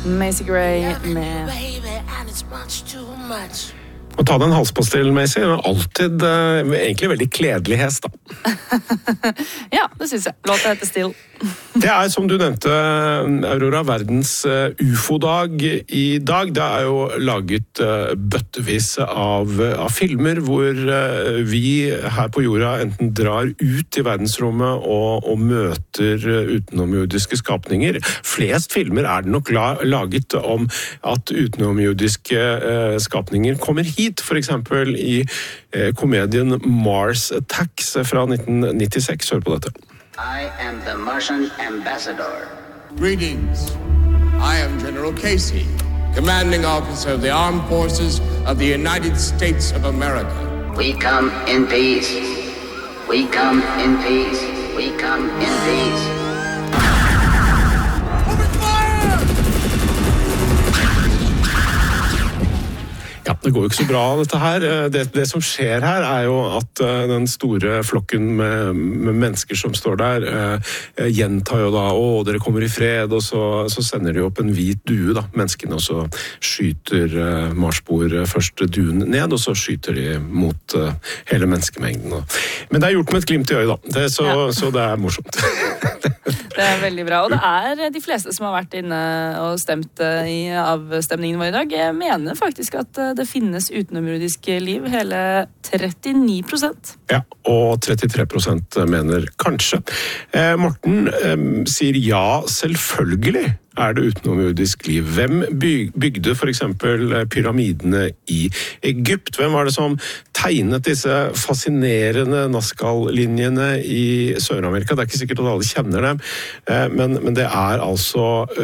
Macy Gray med Å ta deg en halspastill, Macy, er alltid egentlig veldig kledelig hest, da. Ja, det synes jeg. Låta heter Still. Det er, som du nevnte, Aurora, verdens UFO-dag i dag. Det er jo laget bøttevis av filmer hvor vi her på jorda enten drar ut i verdensrommet og møter utenomjordiske skapninger. Flest filmer er det nok laget om at utenomjordiske skapninger kommer hit, for eksempel i komedien Mars Attacks fra 1996. Hør på dette. I am the Martian ambassador. Greetings. I am General Casey, commanding officer of the armed forces of the United States of America. We come in peace. We come in peace. We come in peace. Ja, det går jo ikke så bra dette her. Det som skjer her er jo at den store flokken med mennesker som står der, gjentar jo da, dere kommer i fred, og så sender de opp en hvit due, da, menneskene, og så skyter Marsboer først duen ned, og så skyter de mot hele menneskemengden. Men det er gjort med et glimt i øyet, da. Så det er morsomt. Det er veldig bra, og det er de fleste som har vært inne og stemt i avstemningen vår i dag. Jeg mener faktisk at det finnes utenomjordisk liv, hele 39%. Ja, og 33% mener kanskje. Morten sier ja, selvfølgelig er det utenomjordisk liv. Hvem bygde for eksempel pyramidene i Egypt? Hvem var det som tegnet disse fascinerende Nazca-linjene i Sør-Amerika? Det er ikke sikkert at alle kjenner dem, men det er altså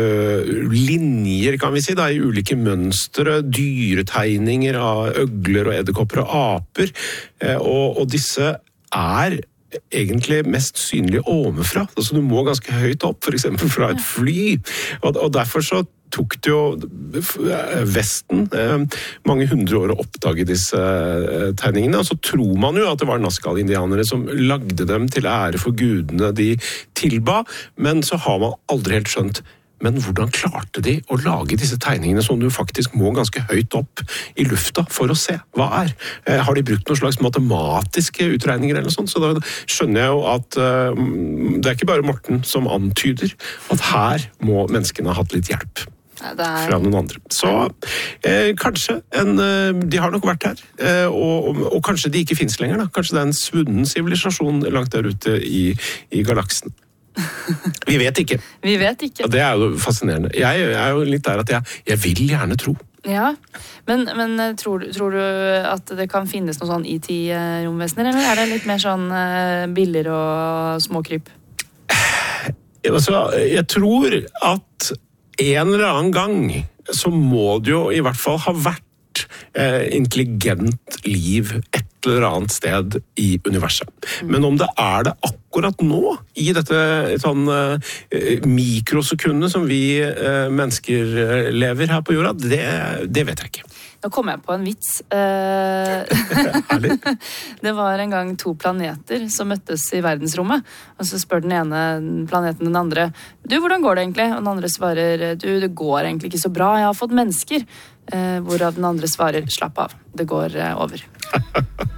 linjer, kan vi si, da, i ulike mønstre, dyretegninger av øgler og edderkopper og aper, og disse er egentlig mest synlig ovenfra. Altså, du må ganske høyt opp, for eksempel fra et fly. Og derfor så tok det jo Vesten mange hundre år å oppdage disse tegningene. Og så tror man jo at det var Nazca-indianere som lagde dem til ære for gudene de tilba, men så har man aldri helt skjønt men hvordan klarte de å lage disse tegningene som du faktisk må ganske høyt opp i lufta for å se? Hva er? Har de brukt noen slags matematiske utregninger eller sånt? Så da skjønner jeg jo at det er ikke bare Morten som antyder at her må menneskene ha hatt litt hjelp fra noen andre. Så kanskje de har nok vært her, og kanskje de ikke finnes lenger da. Kanskje det er en svunnen sivilisasjon langt der ute i galaksen. Vi vet ikke. Og det er jo fascinerende. Jeg er jo litt der at jeg vil gjerne tro. Ja, men tror du at det kan finnes noen sånn IT-romvesener, eller er det litt mer sånn biller og småkryp? Altså, jeg tror at en eller annen gang så må det jo i hvert fall ha vært intelligent liv et eller annet sted i universet. Men om det er det akkurat nå, i dette sånn mikrosekundet som vi mennesker lever her på jorda, det vet jeg ikke. Nå kom jeg på en vits. Herlig. Det var en gang 2 planeter som møttes i verdensrommet, og så spør den ene planeten den andre, du, hvordan går det egentlig? Og den andre svarer, du, det går egentlig ikke så bra, jeg har fått mennesker. Hvorav den andre svarer, slapp av, det går over.